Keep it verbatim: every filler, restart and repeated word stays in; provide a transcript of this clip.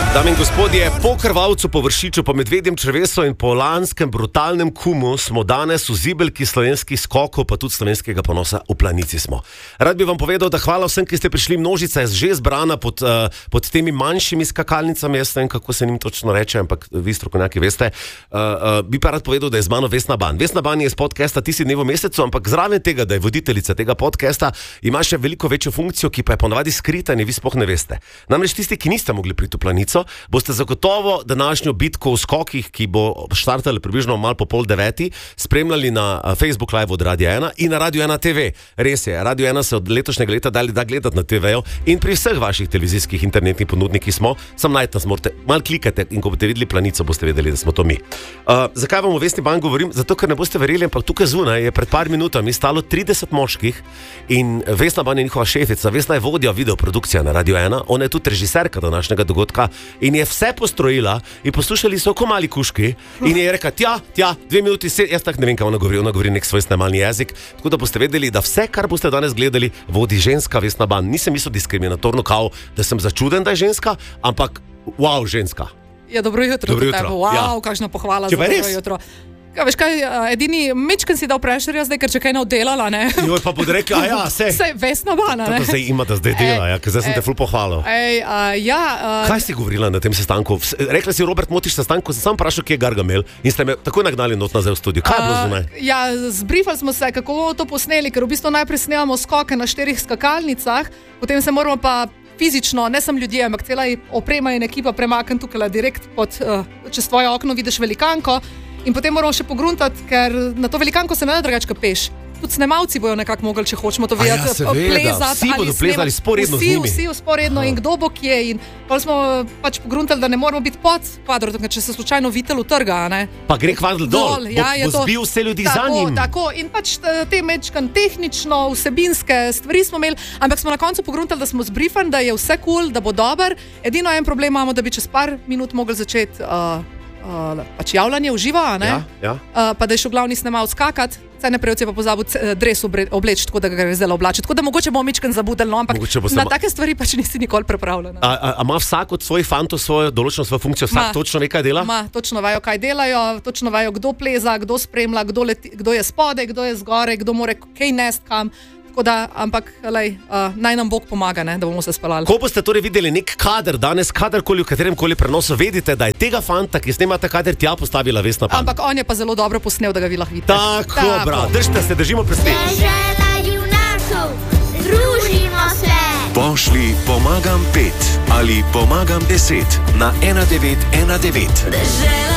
Dame in gospodje, po krvavcu, po vršiču, po medvedjem črevesu in po lanskem brutalnem kumu smo danes v zibelki slovenskih skokov, pa tudi slovenskega ponosa v Planici smo. Rad bi vam povedal, da hvala vsem, ki ste prišli, množica je že zbrana pod, uh, pod temi manjšimi skakalnicami, jaz ne vem, kako se njim točno reče, ampak vi strokovnjaki veste. Uh, uh, bi pa rad povedal, da je z mano Vesna Ban. Vesna Ban je iz podcasta Ti si dnevo mesecu, ampak zraven tega, da je voditeljica tega podcasta, ima še veliko večjo funkcijo, ki pa je ponavadi skrita in je vi sploh ne veste. Namreč tisti, ki niste mogli priti v Planico, boste zagotovo današnjo bitko v skokih, ki bo štartala približno malo po pol deveti, spremljali na Facebook Live od Radia ena in na Radio ena te ve. Res je, Radio ena se od letošnjega leta dali da gledati na te vejo in pri vseh vaših televizijskih internetnih ponudnikih smo, sam najti nas morate, malo klikate in ko boste videli Planico, boste vedeli, da smo to mi. Uh, zakaj vam o Vesni Ban govorim? Zato, ker ne boste verjeli, ampak tukaj zunaj je pred par minutami stalo trideset moških in Vesna Ban je njihova šefica. Vesna je vodja videoprodukcija na Radio ena, ona je tudi režiserka današnjega dogodka in je vse postrojila in poslušali so ko mali kuški in je rekla, tja, tja, dve minuti, se, jaz tak ne vem, kaj ona govori, ona govori nek svoj snemalni jezik, tako da boste vedeli, da vse, kar boste danes gledali, vodi ženska Vesna Ban. Nisem mislil diskriminatorno, kao, da sem začuden, da je ženska, ampak wow, ženska. Ja, dobro jutro. Dobro jutro. Wow, ja. Kakšna pohvala Če za dobro jutro. Ja, veš kaj, edini mečken si dal prešerja zdaj, ker če kaj ne oddelala, ne? Joj, pa bodo rekli, a ja, se. Sej, Vesna Ban, ne? Tako zdaj ima, da zdaj dela, ja, ker zdaj sem te ful pohvalil. Ej, a, ja. A... Kaj si govorila na tem sestanku? Rekla si, Robert, motiš sestanku, sem sam vprašal, kje je Gargamel in ste me takoj nagnali not nazaj v studio. Kaj je bilo zunaj? Ja, zbrifali smo se, kako bomo to posneli, ker v bistvu najprej snemamo skoke na štirih skakalnicah, potem se moramo pa fizično, ne sem ljudje, ampak cela oprema in ekipa premakniti tukaj direkt pod, uh, čez tvoje okno vidiš velikanko in potem moramo še pogruntati, ker na to velikanko se ne da drugače peš. Tudi snemalci bojo nekako mogli, če hočemo to videti, ja, plezati. Vsi bodo plezali sporedno vsi, z njimi. Vsi sporedno in kdo bo kje. In pa smo pač pogruntali, da ne moramo biti pod kvadrom, če se slučajno vitel utrga. Ne? Pa gre kvadr dol, dol ja, bo, bo zbil vse ljudi tako, za njim. Tako, in pač te mečkan tehnično, vsebinske stvari smo imeli, ampak smo na koncu pogruntali, da smo zbrifani, da je vse kul, cool, da bo dober. Edino en problem imamo, da bi čez par minut mogli začeti uh, uh, pač javljanje uživa, ja, ja. uh, pa da je šel glavni snemal skakati. Saj ne prejevci pa pozabil dres obleči, tako da ga gre zdaj oblačiti. Tako da mogoče bo mičken zabudel, no, ampak na take stvari pač nisi nikoli pripravljena. A, a, a ima vsak od svojih fantov svojo določeno svojo funkcijo? Vsak ma, točno ve, kaj dela? Ma, točno vejo, kaj delajo, točno vejo, kdo pleza, kdo spremlja, kdo, leti, kdo je spodaj, kdo je zgore, kdo more kaj nest kam. Da, ampak lej, uh, naj nam Bog pomaga, ne, da bomo se spalali. Ko boste torej videli nek kader danes, kadarkoli, v katerem koli prenosu, vedite, da je tega fanta, ki snema ta kader, tja postavila Vesna Ban. Ampak on je pa zelo dobro posnel, da ga vi lahko vidite. Tako, Tako. bra, držite se, držimo prsti. Dežela junakov, družimo se. Pošli pomagam pet ali pomagam deset na ena devet ena devet. Dežela